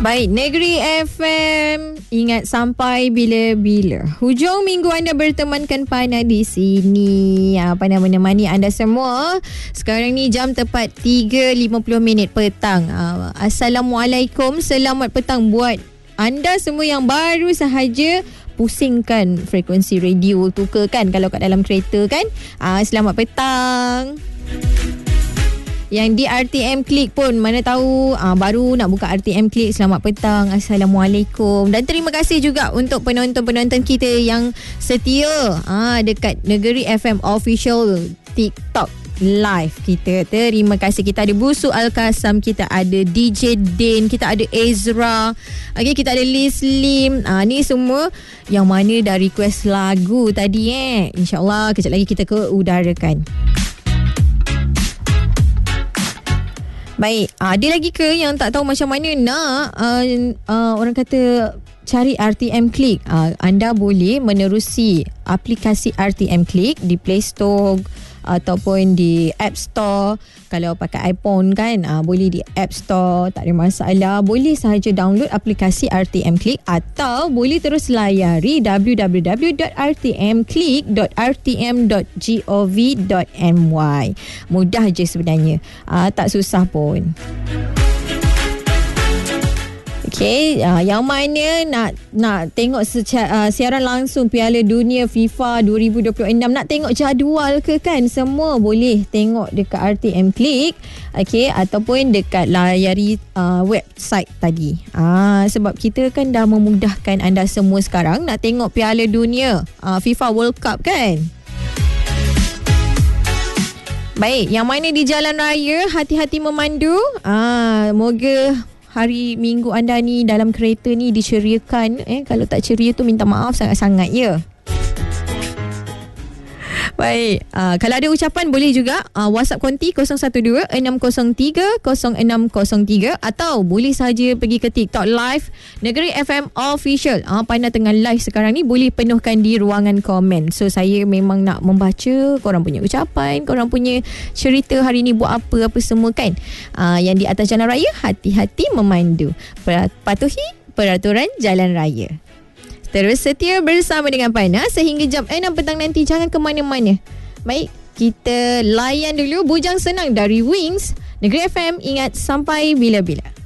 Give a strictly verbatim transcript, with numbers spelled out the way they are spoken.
Baik, Negeri F M, ingat sampai bila-bila. Hujung minggu anda bertemankan Pana di sini. Ya, Pana menemani anda semua. Sekarang ni jam tepat tiga lima puluh minit petang. Assalamualaikum, selamat petang buat anda semua yang baru sahaja pusingkan frekuensi radio tu ke kan, kalau kat dalam kereta kan. Selamat petang. Yang di R T M Klik pun, mana tahu ah, baru nak buka R T M Klik. Selamat petang, Assalamualaikum. Dan terima kasih juga untuk penonton-penonton kita yang setia ah, dekat Negeri F M Official TikTok live kita. Terima kasih. Kita ada Busu Al-Kasam, kita ada D J Din, kita ada Ezra, okay, kita ada Liz Lim. Ah, ni semua yang mana dah request lagu tadi eh. InsyaAllah kejap lagi kita ke udarakan. Baik, ada lagi ke yang tak tahu macam mana nak uh, uh, orang kata cari R T M Klik? Uh, anda boleh menerusi aplikasi R T M Klik di Play Store ataupun di App Store. Kalau pakai iPhone kan, uh, boleh di App Store, tak ada masalah. Boleh sahaja download aplikasi R T M Klik atau boleh terus layari w w w dot r t m klik dot r t m dot gov dot m y. Mudah je sebenarnya, uh, tak susah pun. Okay, uh, yang mana nak nak tengok secara, uh, siaran langsung Piala Dunia FIFA dua ribu dua puluh enam, nak tengok jadual ke kan, semua boleh tengok dekat R T M Klik, okay, ataupun dekat layari uh, website tadi. Ah, sebab kita kan dah memudahkan anda semua sekarang nak tengok Piala Dunia uh, FIFA World Cup kan. Baik, yang mana di jalan raya hati-hati memandu. Ah, moga hari minggu anda ni dalam kereta ni diceriakan. Eh, kalau tak ceria tu minta maaf sangat-sangat ya. Baik, uh, kalau ada ucapan boleh juga uh, WhatsApp konti kosong satu dua enam kosong tiga kosong enam kosong tiga atau boleh saja pergi ke TikTok live Negeri F M Official. Uh, Pana tengah live sekarang ni, boleh penuhkan di ruangan komen. So saya memang nak membaca korang punya ucapan, korang punya cerita hari ni buat apa, apa semua kan. Uh, yang di atas jalan raya hati-hati memandu, patuhi peraturan jalan raya. Terus setia bersama dengan Pana sehingga jam enam petang nanti. Jangan ke mana-mana. Baik, kita layan dulu Bujang Senang dari Wings. Negeri F M, ingat sampai bila-bila.